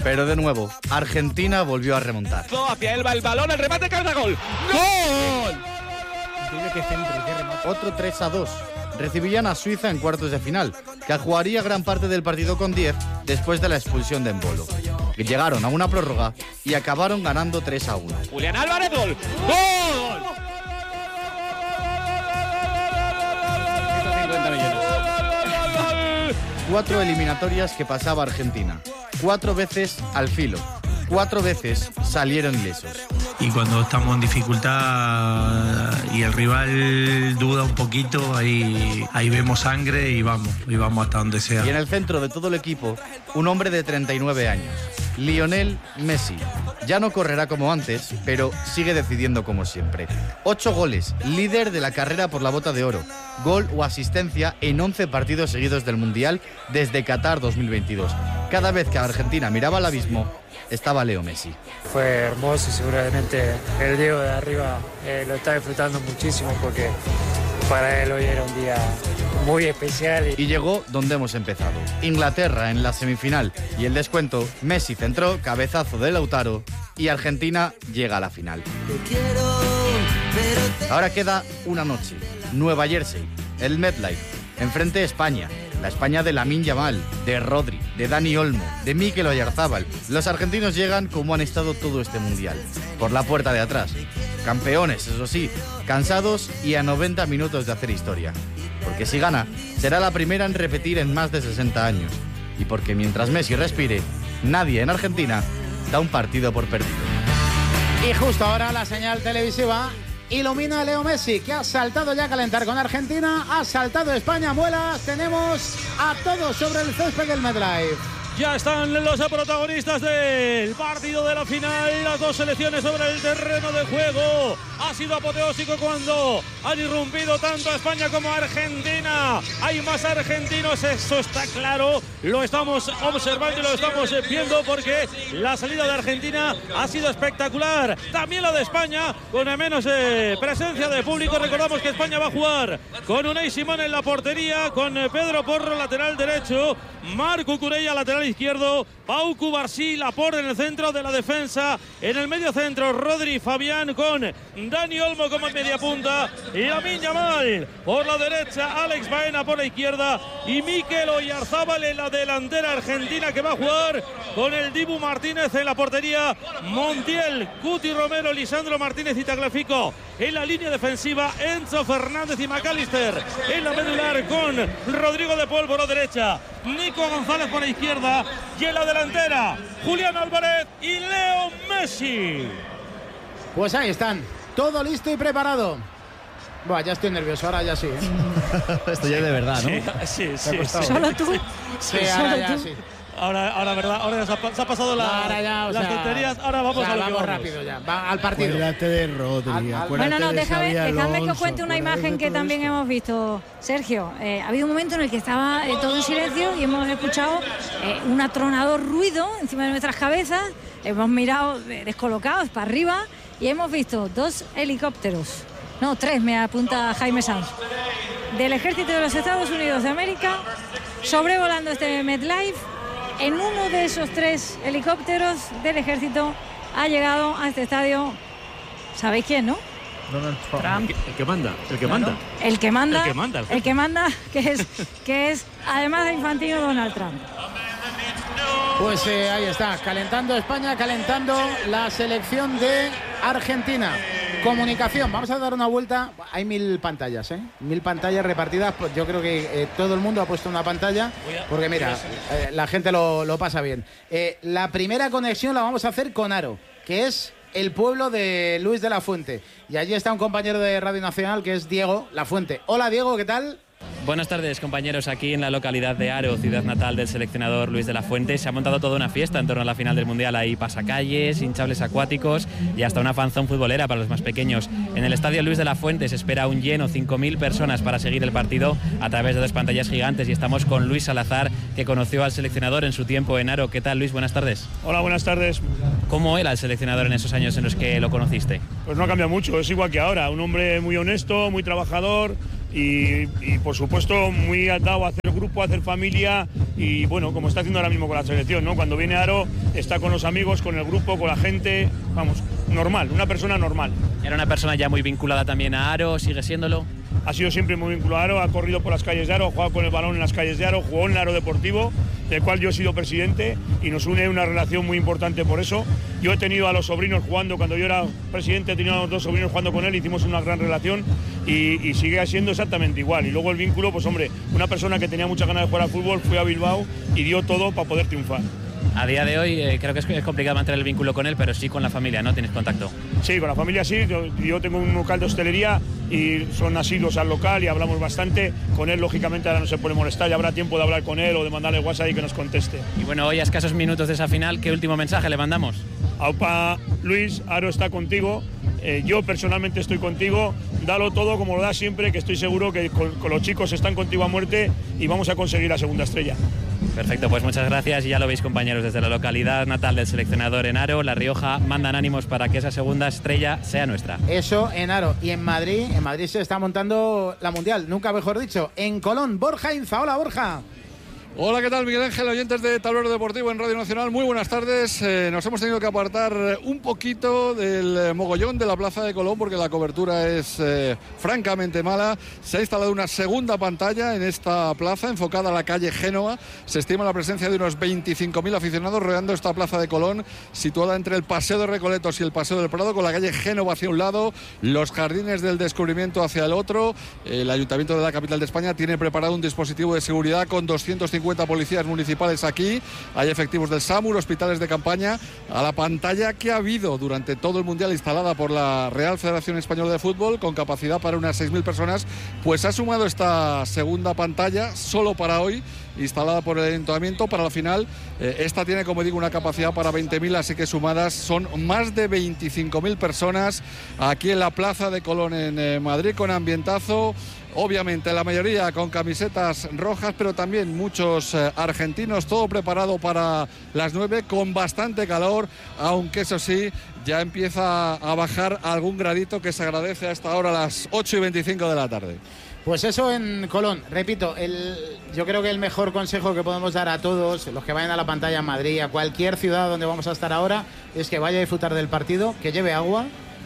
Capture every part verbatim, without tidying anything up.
Pero de nuevo, Argentina volvió a remontar. Hacia él va el balón, el remate, carga, gol. ¡Gol! Otro tres a dos. Recibían a Suiza en cuartos de final, que jugaría gran parte del partido con diez después de la expulsión de Embolo. Llegaron a una prórroga y acabaron ganando tres a uno. Julián Álvarez, gol. ¡Gol! Cuatro eliminatorias que pasaba Argentina. Cuatro veces al filo. Cuatro veces salieron ilesos. Y cuando estamos en dificultad y el rival duda un poquito, ahí, ahí vemos sangre y vamos, y vamos hasta donde sea. Y en el centro de todo el equipo, un hombre de treinta y nueve años, Lionel Messi. Ya no correrá como antes, pero sigue decidiendo como siempre. Ocho goles, líder de la carrera por la Bota de Oro. Gol o asistencia en once partidos seguidos del Mundial desde Qatar dos mil veintidós. Cada vez que Argentina miraba al abismo, estaba Leo Messi. Fue hermoso y seguramente el Diego de arriba eh, lo está disfrutando muchísimo porque para él hoy era un día muy especial. Y llegó donde hemos empezado. Inglaterra en la semifinal y el descuento. Messi centró, cabezazo de Lautaro y Argentina llega a la final. Ahora queda una noche. Nueva Jersey, el MetLife, enfrente España. La España de Lamine Yamal, de Rodri, de Dani Olmo, de Mikel Oyarzabal. Los argentinos llegan como han estado todo este mundial, por la puerta de atrás. Campeones, eso sí, cansados y a noventa minutos de hacer historia. Porque si gana, será la primera en repetir en más de sesenta años. Y porque mientras Messi respire, nadie en Argentina da un partido por perdido. Y justo ahora la señal televisiva ilumina a Leo Messi, que ha saltado ya a calentar con Argentina, ha saltado España, muelas, tenemos a todos sobre el césped del MetLife. Ya están los protagonistas del partido de la final, las dos selecciones sobre el terreno de juego. Ha sido apoteósico cuando han irrumpido tanto a España como a Argentina. Hay más argentinos, eso está claro. Lo estamos observando y lo estamos viendo porque la salida de Argentina ha sido espectacular. También la de España, con menos eh, presencia de público. Recordamos que España va a jugar con Unai Simón en la portería, con Pedro Porro lateral derecho, Marco Cucurella lateral izquierdo, Pau Cubarsí, Laporte en el centro de la defensa, en el medio centro Rodri Fabián con Dani Olmo como media punta y Lamine Yamal por la derecha, Alex Baena por la izquierda y Mikel Oyarzabal en la delantera argentina, que va a jugar con el Dibu Martínez en la portería, Montiel, Cuti Romero, Lisandro Martínez y Tagliafico en la línea defensiva, Enzo Fernández y McAllister en la medular con Rodrigo de Paul por la derecha, Nico González por la izquierda y en la delantera Julián Álvarez y Leo Messi. Pues ahí están, todo listo y preparado. Buah, ya estoy nervioso, ahora ya sí, ¿eh? Esto ya es de verdad, ¿no? Sí, sí, sí, sí. ¿Solo tú? Sí, ahora ya sí. Ahora, ahora, verdad, ahora se ha, se ha pasado la, ahora ya, o las sea, tonterías, ahora vamos o sea, a lo que vamos vamos. rápido ya, va al partido. Acuérdate de Rodri, Al- al- Bueno, no, de déjame, Xabi dejadme que os Alonso, cuente una acuérdate imagen de que todo también esto. hemos visto. Sergio, eh, ha habido un momento en el que estaba eh, todo en silencio y hemos escuchado eh, un atronador ruido encima de nuestras cabezas. Hemos mirado eh, descolocados para arriba y hemos visto dos helicópteros. No, tres, me apunta Jaime Sanz. Del ejército de los Estados Unidos de América, sobrevolando este MetLife. En uno de esos tres helicópteros del ejército ha llegado a este estadio, ¿sabéis quién, no? Donald Trump. El que, el que manda, el que manda. El que manda, El que manda, el el que manda, que es, que es además de infantino, Donald Trump. Pues eh, ahí está, calentando España, calentando la selección de Argentina. Comunicación, vamos a dar una vuelta. Hay mil pantallas, ¿eh? Mil pantallas repartidas. Pues yo creo que eh, todo el mundo ha puesto una pantalla, porque mira, eh, la gente lo, lo pasa bien. Eh, la primera conexión la vamos a hacer con Haro, que es el pueblo de Luis de la Fuente. Y allí está un compañero de Radio Nacional, que es Diego La Fuente. Hola, Diego, ¿qué tal? Buenas tardes, compañeros. Aquí en la localidad de Haro, ciudad natal del seleccionador Luis de la Fuente, se ha montado toda una fiesta en torno a la final del Mundial. Hay pasacalles, hinchables acuáticos y hasta una fanzón futbolera para los más pequeños. En el estadio Luis de la Fuente se espera un lleno, cinco mil personas para seguir el partido a través de dos pantallas gigantes, y estamos con Luis Salazar, que conoció al seleccionador en su tiempo en Haro. ¿Qué tal, Luis? Buenas tardes. Hola, buenas tardes. ¿Cómo era el seleccionador en esos años en los que lo conociste? Pues no ha cambiado mucho, es igual que ahora. Un hombre muy honesto, muy trabajador, y, y por supuesto muy atado a hacer grupo, a hacer familia y bueno, como está haciendo ahora mismo con la selección, ¿no? Cuando viene Aro está con los amigos, con el grupo, con la gente, vamos, normal, una persona normal. Era una persona ya muy vinculada también a Aro, ¿sigue siéndolo? Ha sido siempre muy vinculado a Aro, ha corrido por las calles de Aro, ha jugado con el balón en las calles de Aro, jugó en el Aro Deportivo, del cual yo he sido presidente y nos une una relación muy importante por eso. Yo he tenido a los sobrinos jugando, cuando yo era presidente he tenido a los dos sobrinos jugando con él, hicimos una gran relación y, y sigue siendo exactamente igual. Y luego el vínculo, pues hombre, una persona que tenía muchas ganas de jugar al fútbol fue a Bilbao y dio todo para poder triunfar. A día de hoy eh, creo que es, es complicado mantener el vínculo con él, pero sí con la familia, ¿no? ¿Tienes contacto? Sí, con la familia sí. Yo, yo tengo un local de hostelería y son asiduos al local y hablamos bastante. Con él, lógicamente, ahora no se puede molestar y habrá tiempo de hablar con él o de mandarle WhatsApp y que nos conteste. Y bueno, hoy a escasos minutos de esa final, ¿qué último mensaje le mandamos? Aupa, Luis, Aro está contigo. Eh, yo personalmente estoy contigo. Dalo todo como lo das siempre, que estoy seguro que con, con los chicos están contigo a muerte y vamos a conseguir la segunda estrella. Perfecto, pues muchas gracias y ya lo veis, compañeros, desde la localidad natal del seleccionador en Aro, La Rioja, mandan ánimos para que esa segunda estrella sea nuestra. Eso en Aro. Y en Madrid, en Madrid se está montando la Mundial, nunca mejor dicho, en Colón. Borja Inza, hola Borja. Hola, ¿qué tal, Miguel Ángel? Oyentes de Tablero Deportivo en Radio Nacional, muy buenas tardes. Eh, nos hemos tenido que apartar un poquito del mogollón de la Plaza de Colón porque la cobertura es eh, francamente mala. Se ha instalado una segunda pantalla en esta plaza enfocada a la calle Génova. Se estima la presencia de unos veinticinco mil aficionados rodeando esta Plaza de Colón, situada entre el Paseo de Recoletos y el Paseo del Prado, con la calle Génova hacia un lado, los Jardines del Descubrimiento hacia el otro. El Ayuntamiento de la capital de España tiene preparado un dispositivo de seguridad con doscientos cincuenta policías municipales aquí, hay efectivos del SAMUR, hospitales de campaña. A la pantalla que ha habido durante todo el Mundial instalada por la Real Federación Española de Fútbol, con capacidad para unas seis mil personas, pues ha sumado esta segunda pantalla solo para hoy, instalada por el Ayuntamiento para la final. Eh, esta tiene, como digo, una capacidad para veinte mil, así que sumadas son más de veinticinco mil personas aquí en la Plaza de Colón en eh, Madrid, con ambientazo. Obviamente la mayoría con camisetas rojas, pero también muchos eh, argentinos, todo preparado para las nueve, con bastante calor, aunque eso sí, ya empieza a bajar algún gradito que se agradece a esta hora, a las ocho y veinticinco de la tarde. Pues eso en Colón, repito, el, yo creo que el mejor consejo que podemos dar a todos los que vayan a la pantalla en Madrid, a cualquier ciudad donde vamos a estar ahora, es que vaya a disfrutar del partido, que lleve agua,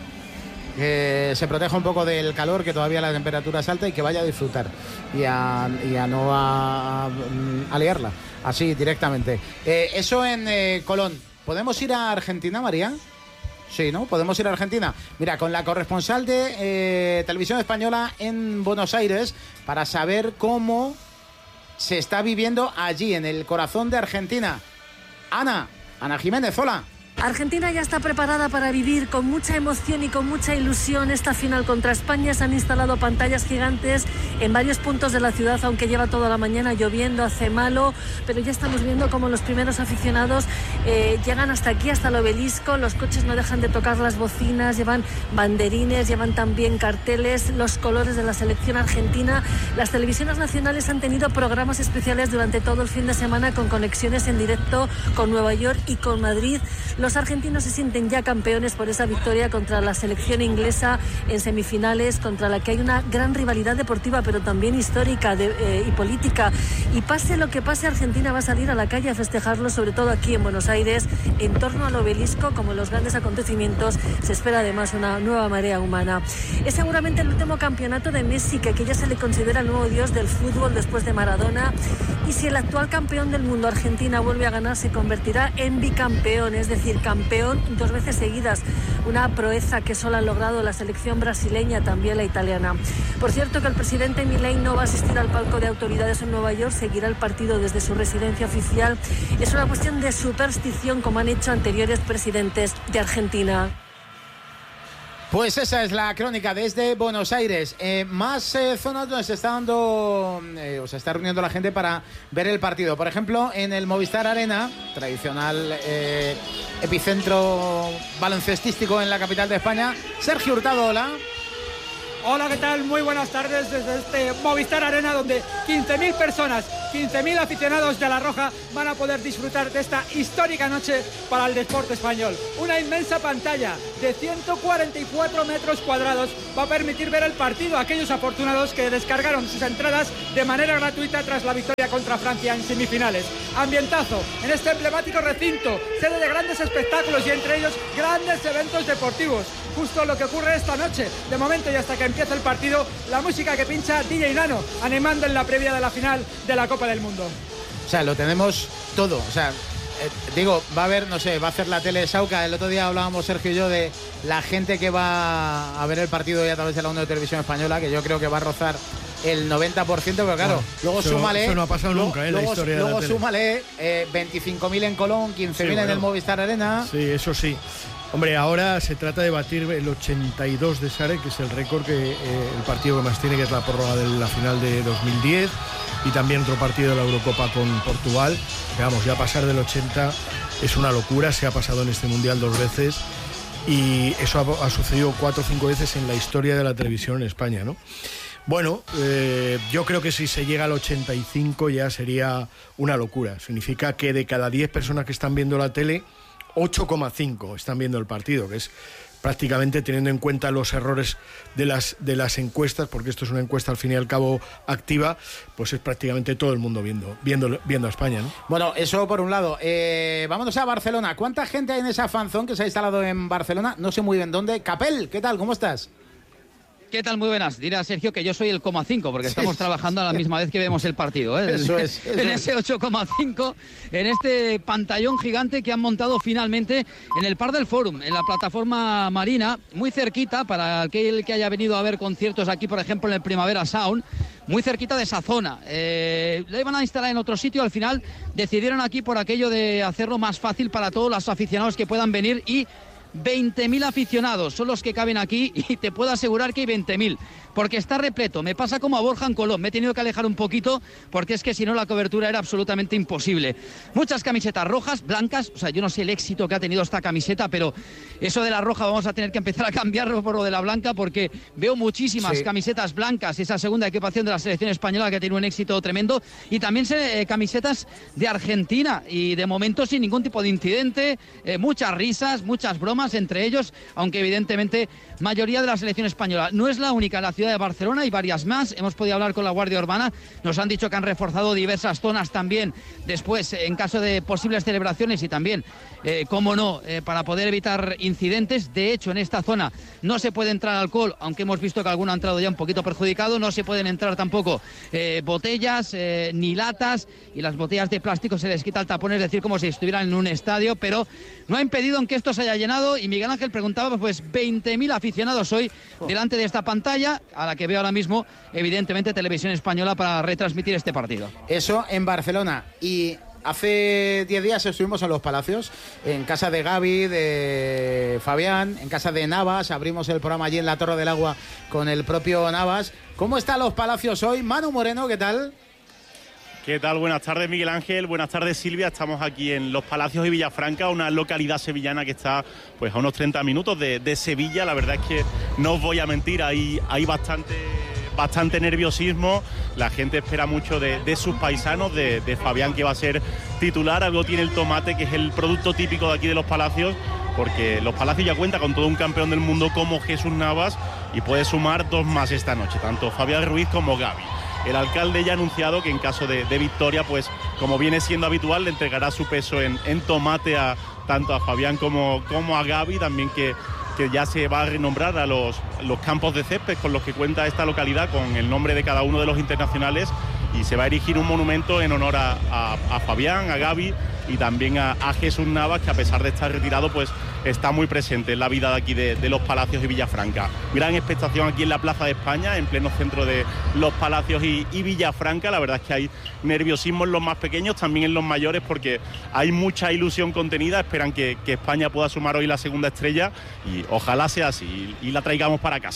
que se proteja un poco del calor, que todavía la temperatura es alta, y que vaya a disfrutar y a, y a no a, a liarla, así directamente. Eh, eso en eh, Colón. ¿Podemos ir a Argentina, María? Sí, ¿no? Podemos ir a Argentina. Mira, con la corresponsal de eh, Televisión Española en Buenos Aires, para saber cómo se está viviendo allí, en el corazón de Argentina. Ana, Ana Jiménez, hola. Argentina ya está preparada para vivir con mucha emoción y con mucha ilusión esta final contra España. Se han instalado pantallas gigantes en varios puntos de la ciudad, aunque lleva toda la mañana lloviendo, hace malo, pero ya estamos viendo cómo los primeros aficionados eh, llegan hasta aquí, hasta el obelisco. Los coches no dejan de tocar las bocinas, llevan banderines, llevan también carteles, los colores de la selección argentina. Las televisiones nacionales han tenido programas especiales durante todo el fin de semana, con conexiones en directo con Nueva York y con Madrid. Los argentinos se sienten ya campeones por esa victoria contra la selección inglesa en semifinales, contra la que hay una gran rivalidad deportiva, pero también histórica de, eh, y política. Y pase lo que pase, Argentina va a salir a la calle a festejarlo, sobre todo aquí en Buenos Aires, en torno al obelisco. Como en los grandes acontecimientos, se espera además una nueva marea humana. Es seguramente el último campeonato de Messi, que aquí ya se le considera el nuevo dios del fútbol después de Maradona. Y si el actual campeón del mundo, Argentina, vuelve a ganar, se convertirá en bicampeón, es decir, campeón dos veces seguidas, una proeza que solo han logrado la selección brasileña, también la italiana. Por cierto, que el presidente Milei no va a asistir al palco de autoridades en Nueva York, seguirá el partido desde su residencia oficial. Es una cuestión de superstición, como han hecho anteriores presidentes de Argentina. Pues esa es la crónica desde Buenos Aires. Eh, más eh, zonas donde se está dando, eh, o se está reuniendo la gente para ver el partido. Por ejemplo, en el Movistar Arena, tradicional eh, epicentro baloncestístico en la capital de España. Sergio Hurtado, hola. Hola, ¿qué tal? Muy buenas tardes desde este Movistar Arena, donde quince mil personas, quince mil aficionados de La Roja van a poder disfrutar de esta histórica noche para el deporte español. Una inmensa pantalla de ciento cuarenta y cuatro metros cuadrados va a permitir ver el partido a aquellos afortunados que descargaron sus entradas de manera gratuita tras la victoria contra Francia en semifinales. Ambientazo en este emblemático recinto, sede de grandes espectáculos y entre ellos grandes eventos deportivos. Justo lo que ocurre esta noche. De momento y hasta que empiece el partido, la música que pincha D J Nano, animando en la previa de la final de la Copa del Mundo. O sea, lo tenemos todo. O sea, eh, digo, va a haber, no sé, va a hacer la tele de Sauca. El otro día hablábamos, Sergio y yo, de la gente que va a ver el partido y a través de la onda de televisión española, que yo creo que va a rozar el noventa por ciento, pero claro, bueno, luego eso, súmale... Eso no ha pasado luego, nunca, ¿eh? Luego, la historia luego de la tele. súmale eh, veinticinco mil en Colón, quince mil sí, bueno. en el Movistar Arena. Sí, eso sí. Hombre, ahora se trata de batir el ochenta y dos de Sare, que es el récord que eh, el partido que más tiene, que es la prórroga de la final de dos mil diez, y también otro partido de la Eurocopa con Portugal. Vamos, ya pasar del ochenta es una locura, se ha pasado en este Mundial dos veces, y eso ha, ha sucedido cuatro o cinco veces en la historia de la televisión en España, ¿no? Bueno, eh, yo creo que si se llega al ochenta y cinco ya sería una locura. Significa que de cada diez personas que están viendo la tele, ocho coma cinco están viendo el partido, que es prácticamente, teniendo en cuenta los errores de las, de las encuestas, porque esto es una encuesta al fin y al cabo activa, pues es prácticamente todo el mundo viendo, viendo, viendo a España, ¿no? Bueno, eso por un lado. Eh, vámonos a Barcelona. ¿Cuánta gente hay en esa fanzón que se ha instalado en Barcelona? No sé muy bien dónde. Capel, ¿qué tal? ¿Cómo estás? ¿Qué tal? Muy buenas. Dirá Sergio que yo soy el coma cinco, porque estamos sí. trabajando a la misma vez que vemos el partido, ¿eh? Eso es. Eso en es. ese ocho coma cinco, en este pantallón gigante que han montado finalmente en el Parc del Fòrum, en la plataforma marina, muy cerquita, para aquel que haya venido a ver conciertos aquí, por ejemplo, en el Primavera Sound, muy cerquita de esa zona. Eh, la iban a instalar en otro sitio, al final decidieron aquí por aquello de hacerlo más fácil para todos los aficionados que puedan venir, y veinte mil aficionados son los que caben aquí, y te puedo asegurar que hay veinte mil, porque está repleto. Me pasa como a Borja en Colón, me he tenido que alejar un poquito porque es que si no la cobertura era absolutamente imposible. Muchas camisetas rojas, blancas, o sea, yo no sé el éxito que ha tenido esta camiseta, pero eso de la roja vamos a tener que empezar a cambiarlo por lo de la blanca, porque veo muchísimas sí. camisetas blancas, esa segunda equipación de la selección española que tiene un éxito tremendo, y también eh, camisetas de Argentina, y de momento sin ningún tipo de incidente, eh, muchas risas, muchas bromas entre ellos, aunque evidentemente mayoría de la selección española. No es la única en la ciudad de Barcelona, hay varias más. Hemos podido hablar con la Guardia Urbana, nos han dicho que han reforzado diversas zonas también después en caso de posibles celebraciones, y también, eh, cómo no, eh, para poder evitar incidentes. De hecho, en esta zona no se puede entrar alcohol, aunque hemos visto que alguno ha entrado ya un poquito perjudicado. No se pueden entrar tampoco eh, botellas eh, ni latas, y las botellas de plástico se les quita el tapón, es decir, como si estuvieran en un estadio, pero no ha impedido en que esto se haya llenado. Y Miguel Ángel preguntaba, pues veinte mil aficionados hoy delante de esta pantalla, a la que veo ahora mismo, evidentemente, Televisión Española, para retransmitir este partido. Eso en Barcelona. Y hace diez días estuvimos en Los Palacios, en casa de Gaby, de Fabián, en casa de Navas. Abrimos el programa allí en la Torre del Agua con el propio Navas. ¿Cómo está Los Palacios hoy? Manu Moreno, ¿qué tal? ¿Qué tal? Buenas tardes, Miguel Ángel. Buenas tardes, Silvia. Estamos aquí en Los Palacios y Villafranca, una localidad sevillana que está pues a unos treinta minutos de, de Sevilla. La verdad es que no os voy a mentir, hay, hay bastante, bastante nerviosismo. La gente espera mucho de, de sus paisanos, de, de Fabián, que va a ser titular. Algo tiene el tomate, que es el producto típico de aquí de Los Palacios, porque Los Palacios ya cuenta con todo un campeón del mundo como Jesús Navas, y puede sumar dos más esta noche, tanto Fabián Ruiz como Gaby. El alcalde ya ha anunciado que en caso de, de victoria, pues como viene siendo habitual, le entregará su peso en, en tomate a tanto a Fabián como, como a Gaby, también que, que ya se va a renombrar a los, los campos de césped con los que cuenta esta localidad, con el nombre de cada uno de los internacionales, y se va a erigir un monumento en honor a, a, a Fabián, a Gaby y también a, a Jesús Navas, que a pesar de estar retirado, pues está muy presente en la vida de aquí de, de Los Palacios y Villafranca. Gran expectación aquí en la Plaza de España, en pleno centro de Los Palacios y, y Villafranca. La verdad es que hay nerviosismo en los más pequeños, también en los mayores, porque hay mucha ilusión contenida. Esperan que, que España pueda sumar hoy la segunda estrella, y ojalá sea así y, y la traigamos para casa.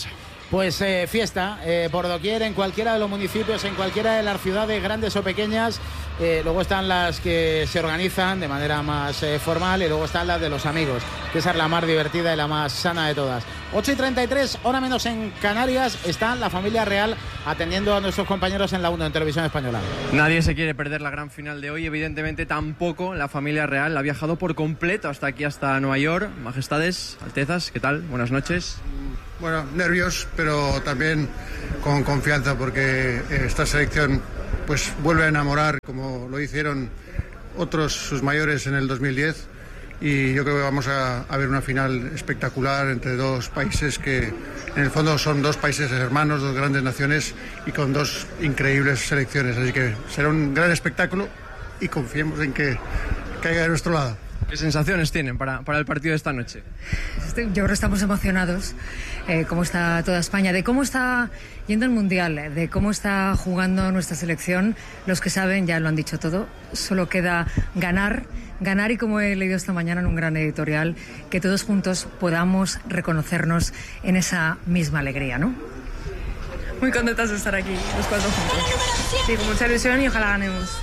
Pues eh, fiesta eh, por doquier, en cualquiera de los municipios, en cualquiera de las ciudades grandes o pequeñas. Eh, luego están las que se organizan de manera más eh, formal y luego están las de los amigos, que esa es la más divertida y la más sana de todas. ocho y treinta y tres, hora menos en Canarias, está la familia real atendiendo a nuestros compañeros en la uno en Televisión Española. Nadie se quiere perder la gran final de hoy, evidentemente tampoco la familia real. Ha viajado por completo hasta aquí, hasta Nueva York. Majestades, Altezas, ¿qué tal? Buenas noches. Bueno, nervios, pero también con confianza, porque esta selección pues vuelve a enamorar como lo hicieron otros sus mayores en el dos mil diez, y yo creo que vamos a, a ver una final espectacular entre dos países que en el fondo son dos países hermanos, dos grandes naciones y con dos increíbles selecciones, así que será un gran espectáculo y confiemos en que caiga de nuestro lado. ¿Qué sensaciones tienen para, para el partido de esta noche? Yo creo que estamos emocionados, eh, cómo está toda España, de cómo está yendo el Mundial, de cómo está jugando nuestra selección. Los que saben ya lo han dicho todo, solo queda ganar, ganar y como he leído esta mañana en un gran editorial, que todos juntos podamos reconocernos en esa misma alegría, ¿no? Muy contentas de estar aquí, los cuatro juntos. Sí, con mucha ilusión y ojalá ganemos.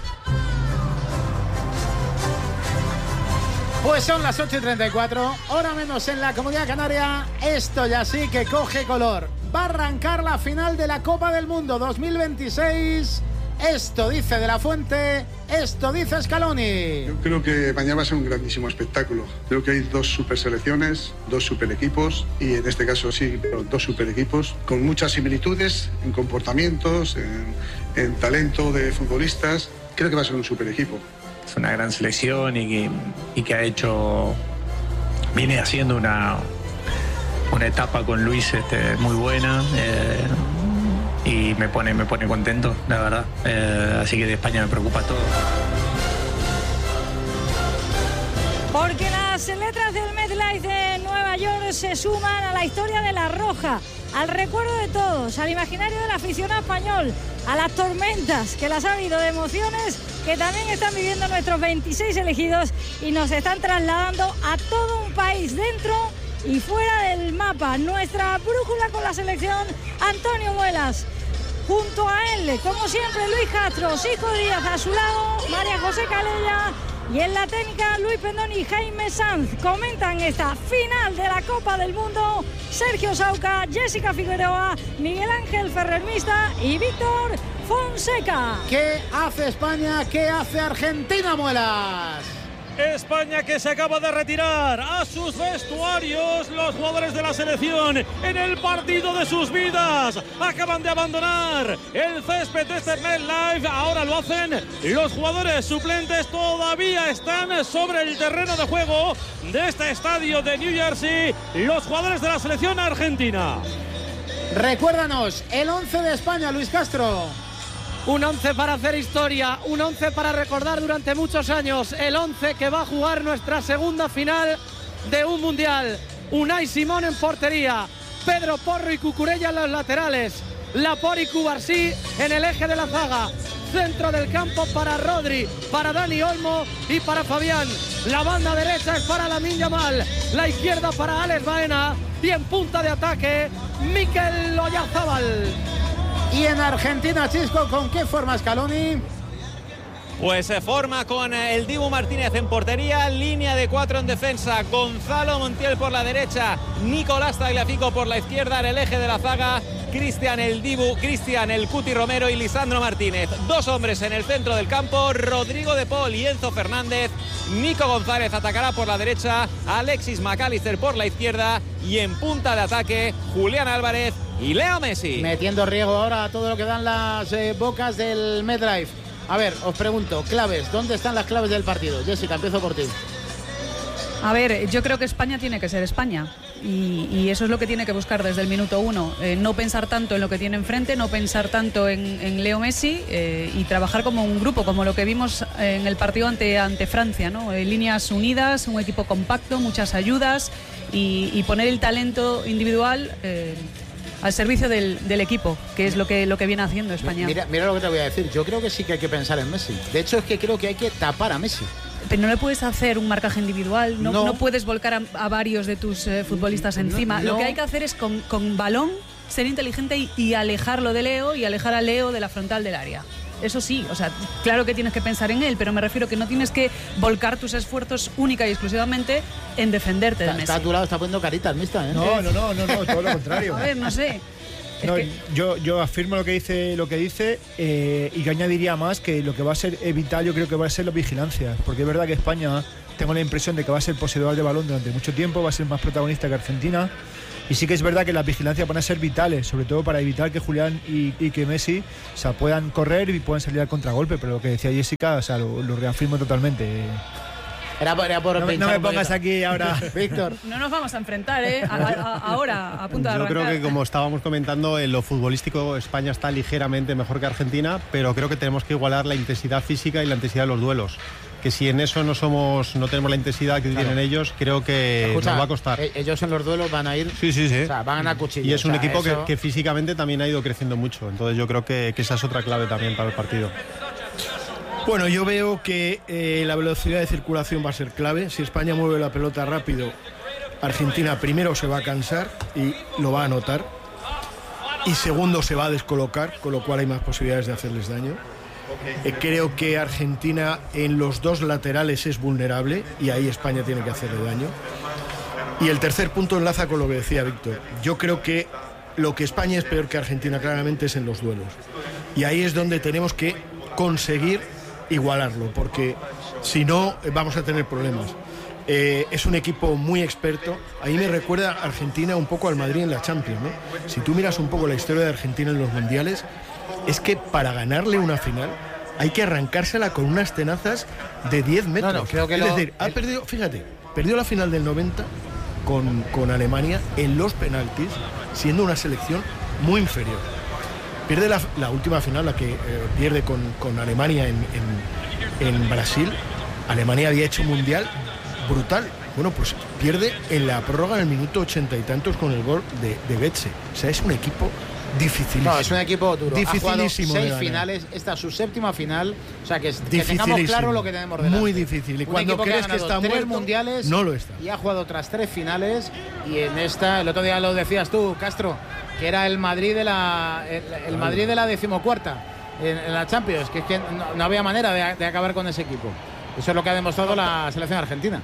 Pues son las ocho y treinta y cuatro, hora menos en la Comunidad Canaria. Esto ya sí que coge color. Va a arrancar la final de la Copa del Mundo dos mil veintiséis. Esto dice De la Fuente, esto dice Scaloni. Yo creo que mañana va a ser un grandísimo espectáculo. Creo que hay dos super selecciones, dos super equipos, y en este caso sí, pero dos super equipos, con muchas similitudes en comportamientos, en, en talento de futbolistas. Creo que va a ser un super equipo. Es una gran selección y que, y que ha hecho, viene haciendo una, una etapa con Luis este, muy buena, eh, y me pone, me pone contento, la verdad. Eh, así que de España me preocupa todo. Porque las letras del MetLife de Nueva York se suman a la historia de La Roja, al recuerdo de todos, al imaginario del aficionado español, a las tormentas que las ha habido de emociones que también están viviendo nuestros veintiséis elegidos y nos están trasladando a todo un país dentro y fuera del mapa. Nuestra brújula con la selección, Antonio Muelas. Junto a él, como siempre, Luis Castro, Cisco Díaz a su lado, María José Calella y en la técnica Luis Pendón y Jaime Sanz. Comentan esta final de la Copa del Mundo Sergio Sauca, Jessica Figueroa, Miguel Ángel Ferrermista y Víctor Fonseca. ¿Qué hace España? ¿Qué hace Argentina, Muelas? España que se acaba de retirar a sus vestuarios los jugadores de la selección en el partido de sus vidas. Acaban de abandonar el césped de este MetLife. Ahora lo hacen los jugadores suplentes. Todavía están sobre el terreno de juego de este estadio de New Jersey los jugadores de la selección argentina. Recuérdanos el once de España, Luis Castro. Un once para hacer historia, un once para recordar durante muchos años, el once que va a jugar nuestra segunda final de un mundial. Unai Simón en portería, Pedro Porro y Cucurella en los laterales, Laporte y Cubarsí en el eje de la zaga. Centro del campo para Rodri, para Dani Olmo y para Fabián. La banda derecha es para Lamine Yamal, la izquierda para Alex Baena y en punta de ataque Mikel Oyarzabal. Y en Argentina, Chisco, ¿con qué forma Scaloni? Pues se forma con el Dibu Martínez en portería, línea de cuatro en defensa, Gonzalo Montiel por la derecha, Nicolás Tagliafico por la izquierda en el eje de la zaga, Cristian el Dibu, Cristian el Cuti Romero y Lisandro Martínez. Dos hombres en el centro del campo, Rodrigo de Paul y Enzo Fernández. Nico González atacará por la derecha, Alexis McAllister por la izquierda y en punta de ataque, Julián Álvarez y Leo Messi. Metiendo riego ahora a todo lo que dan las eh, bocas del MetLife. A ver, os pregunto, claves, ¿dónde están las claves del partido? Jessica, empiezo por ti. A ver, yo creo que España tiene que ser España y, y eso es lo que tiene que buscar desde el minuto uno. Eh, no pensar tanto en lo que tiene enfrente, no pensar tanto en, en Leo Messi eh, y trabajar como un grupo, como lo que vimos en el partido ante, ante Francia, ¿no? Eh, líneas unidas, un equipo compacto, muchas ayudas y, y poner el talento individual eh, al servicio del, del equipo, que es lo que, lo que viene haciendo España. Mira, mira lo que te voy a decir, yo creo que sí que hay que pensar en Messi. De hecho, es que creo que hay que tapar a Messi. Pero no le puedes hacer un marcaje individual, no, no. no puedes volcar a, a varios de tus eh, futbolistas encima. No, no. Lo que hay que hacer es con, con balón ser inteligente y, y alejarlo de Leo y alejar a Leo de la frontal del área. Eso sí, o sea, claro que tienes que pensar en él, pero me refiero que no tienes que volcar tus esfuerzos única y exclusivamente en defenderte de Está, Messi. está a tu lado, está poniendo caritas, mista, ¿eh? No, no, no, no, no, todo lo contrario. A ver, no sé. No, Es que- yo, yo afirmo lo que dice, lo que dice eh, y que añadiría más que lo que va a ser vital, yo creo que va a ser la vigilancia, porque es verdad que España, tengo la impresión de que va a ser poseedor de balón durante mucho tiempo, va a ser más protagonista que Argentina, y sí que es verdad que las vigilancias van a ser vitales, sobre todo para evitar que Julián y, y que Messi, o sea, puedan correr y puedan salir al contragolpe, pero lo que decía Jessica, o sea, lo, lo reafirmo totalmente. Era por, era por No, me- pinchar no me un pongas poquito. aquí ahora, Víctor. No nos vamos a enfrentar, ¿eh? A- a- a- ahora, a punto de Yo arrancar. creo que, como estábamos comentando, en lo futbolístico España está ligeramente mejor que Argentina, pero creo que tenemos que igualar la intensidad física y la intensidad de los duelos. Que si en eso no somos, no tenemos la intensidad que Claro. tienen ellos, creo que Escucha, nos va a costar. eh, ellos en los duelos van a ir. Sí, sí, sí. O sea, van a cuchillo. Y es un o sea, equipo que, eso- que físicamente también ha ido creciendo mucho. Entonces yo creo que, que esa es otra clave también para el partido. Bueno, yo veo que eh, la velocidad de circulación va a ser clave. Si España mueve la pelota rápido, Argentina primero se va a cansar y lo va a notar. Y segundo se va a descolocar, con lo cual hay más posibilidades de hacerles daño. Eh, creo que Argentina en los dos laterales es vulnerable y ahí España tiene que hacerle daño. Y el tercer punto enlaza con lo que decía Víctor. Yo creo que lo que España es peor que Argentina claramente es en los duelos. Y ahí es donde tenemos que conseguir igualarlo, porque si no eh, vamos a tener problemas. Eh, es un equipo muy experto. Ahí me recuerda a Argentina un poco al Madrid en la Champions, ¿no? Si tú miras un poco la historia de Argentina en los mundiales, es que para ganarle una final hay que arrancársela con unas tenazas de diez metros. No, no, creo que es lo- decir, ha perdido, fíjate, perdió la final del noventa con, con Alemania en los penaltis, siendo una selección muy inferior. Pierde la, la última final, la que eh, pierde con, con Alemania en, en, en Brasil. Alemania había hecho un mundial brutal. Bueno, pues pierde en la prórroga en el minuto ochenta y tantos con el gol de, de Götze. O sea, es un equipo dificilísimo. No, es un equipo duro. Dificilísimo Ha jugado de seis ganar. finales, esta es su séptima final. O sea, que, que tengamos Dificilísimo. claro lo que tenemos delante. Muy difícil. Y Un cuando equipo crees ha que ganado está tres muerto, mundiales no lo está. y ha jugado otras tres finales. Y en esta, el otro día lo decías tú, Castro, que era el Madrid de la, el, el Madrid de la decimocuarta en, en la Champions, que es que no, no había manera de, de acabar con ese equipo. Eso es lo que ha demostrado la selección argentina.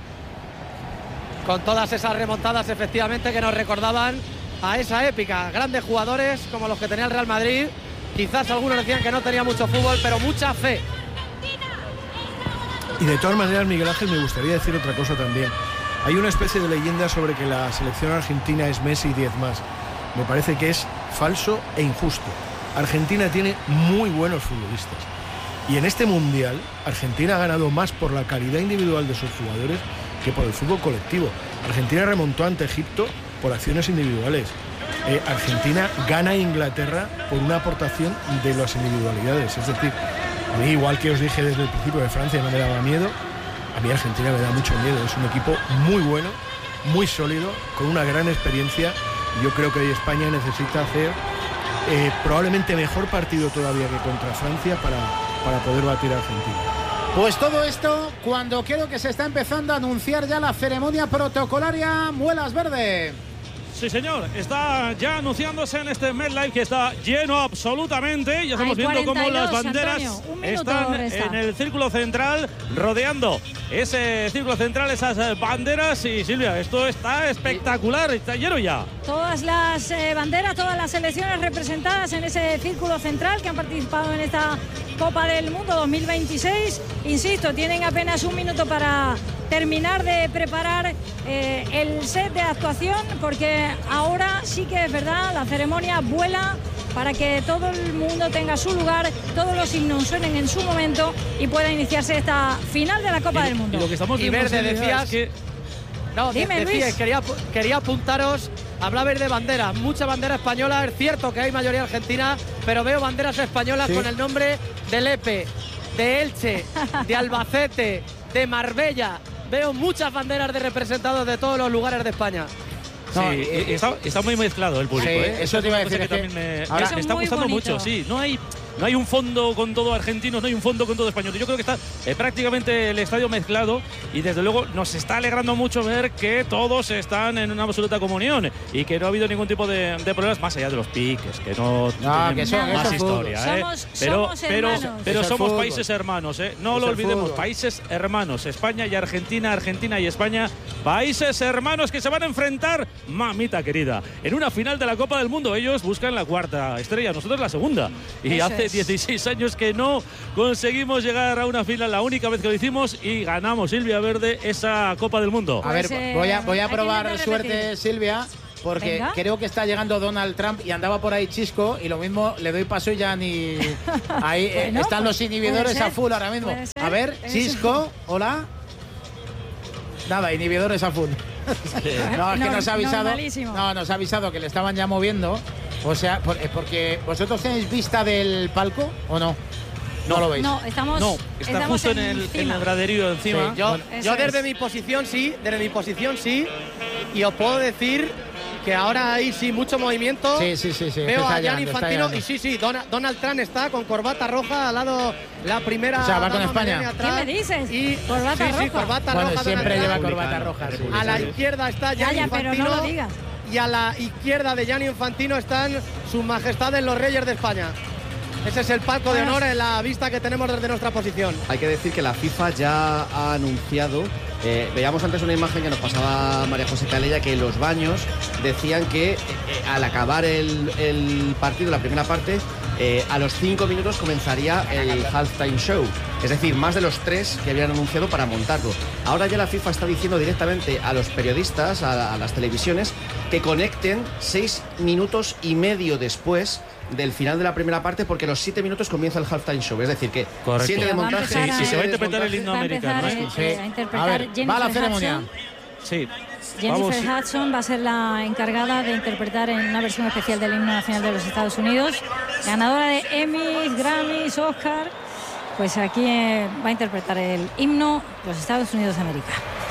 Con todas esas remontadas, efectivamente, que nos recordaban a esa épica. Grandes jugadores como los que tenía el Real Madrid. Quizás algunos decían que no tenía mucho fútbol, pero mucha fe. Y de todas maneras, Miguel Ángel, me gustaría decir otra cosa también. Hay una especie de leyenda sobre que la selección argentina es Messi y diez más. Me parece que es falso e injusto. Argentina tiene muy buenos futbolistas. Y en este Mundial, Argentina ha ganado más por la calidad individual de sus jugadores que por el fútbol colectivo. Argentina remontó ante Egipto por acciones individuales. Eh, Argentina gana a Inglaterra por una aportación de las individualidades. Es decir, a mí, igual que os dije desde el principio de Francia no me daba miedo, a mí Argentina me da mucho miedo. Es un equipo muy bueno, muy sólido, con una gran experiencia. Yo creo que hoy España necesita hacer eh, probablemente mejor partido todavía que contra Francia para, para poder batir a Argentina. Pues todo esto cuando creo que se está empezando a anunciar ya la ceremonia protocolaria Muelas Verde. Sí, señor, está ya anunciándose en este MetLife que está lleno absolutamente. Ya estamos Hay viendo cómo las cuarenta y dos, banderas Antonio. Un minuto están resta. en el círculo central, rodeando ese círculo central, esas eh, banderas. Y Silvia, esto está espectacular, está lleno ya. Todas las eh, banderas, todas las selecciones representadas en ese círculo central que han participado en esta Copa del Mundo dos mil veintiséis. Insisto, tienen apenas un minuto para terminar de preparar eh, el set de actuación, porque ahora sí que es verdad, la ceremonia vuela para que todo el mundo tenga su lugar, todos los himnos suenen en su momento y pueda iniciarse esta final de la Copa Y- del Mundo. y lo que estamos Y viendo, Verde, Silvia, decías es que No, de- Dime, decía, Luis. quería, quería apuntaros, hablabais de banderas, mucha bandera española, es cierto que hay mayoría argentina, pero veo banderas españolas Sí. con el nombre de Lepe, de Elche, de Albacete, de Marbella. Veo muchas banderas de representados de todos los lugares de España. Sí, No, y- eh, y está, está muy mezclado el público. Sí, ¿eh? eso te iba a es una decir, cosa es que que también me, ahora- me está Muy gustando bonito. mucho. Sí, no hay, no hay un fondo con todo argentino, no hay un fondo con todo español. Yo creo que está eh, prácticamente el estadio mezclado y desde luego nos está alegrando mucho ver que todos están en una absoluta comunión y que no ha habido ningún tipo de, de problemas más allá de los piques, que no, no que son, más eso historia. ¿eh? Somos, pero somos pero, pero somos fútbol. países hermanos, ¿eh? no es lo olvidemos, fútbol. países hermanos, España y Argentina, Argentina y España, países hermanos que se van a enfrentar, mamita querida, en una final de la Copa del Mundo. Ellos buscan la cuarta estrella, nosotros la segunda. Y Eso hace es. dieciséis años que no conseguimos llegar a una final, la única vez que lo hicimos, y ganamos, Silvia Verde, esa Copa del Mundo. A ver, Pues, eh, voy a, voy a hay que probar intentar suerte, repetir. Silvia, porque Venga. creo que está llegando Donald Trump y andaba por ahí Chisco y lo mismo le doy paso y ya ni... Ahí eh, Bueno, están los puede inhibidores ser, a full ahora mismo. puede ser. A ver, Eso. Chisco, hola. Nada, inhibidores a full. No, es que No, nos ha avisado. normalísimo. No, nos ha avisado que le estaban ya moviendo. O sea, por- eh, porque vosotros tenéis vista del palco o no. No, lo veis. No, estamos, No, está estamos justo en el, en encima. el graderío encima. Sí. Yo, Bueno, yo eso desde es. mi posición sí, desde mi posición sí, y os puedo decir que ahora hay sí mucho movimiento. Sí, sí, sí, sí. Veo está a Gianni llegando, está Infantino llegando. y sí, sí, Dona- Donald Trump está con corbata roja al lado, la primera. O sea, va con dama España. Melania ¿Qué atrás. me dices? Y, Corbata sí, sí, roja. corbata Bueno, roja. siempre Donald lleva Trump. corbata roja. sí. A la izquierda está Ya, Gianni ya, pero Infantino. no lo digas. Y a la izquierda de Gianni Infantino están sus majestades los reyes de España. Ese es el palco de Bueno. honor en la vista que tenemos desde nuestra posición. Hay que decir que la FIFA ya ha anunciado, eh, veíamos antes una imagen que nos pasaba María José Calella, que los baños decían que eh, eh, al acabar el, el partido, la primera parte, eh, a los cinco minutos comenzaría el halftime show. Es decir, más de los tres que habían anunciado para montarlo. Ahora ya la FIFA está diciendo directamente a los periodistas, a, a las televisiones, que conecten seis minutos y medio después del final de la primera parte, porque a los siete minutos comienza el halftime show. Es decir, que Correcto. siete de Va a montaje, empezar a- Sí, se va a interpretar el desmontaje. himno Va a americano. empezar ¿eh? eh, a interpretar A ver, Jennifer va la ceremonia. Hudson. Sí. Jennifer Vamos. Hudson va a ser la encargada de interpretar en una versión especial del himno nacional de los Estados Unidos. Ganadora de Emmys, Grammys, Oscar. Pues aquí eh, va a interpretar el himno de los Estados Unidos de América.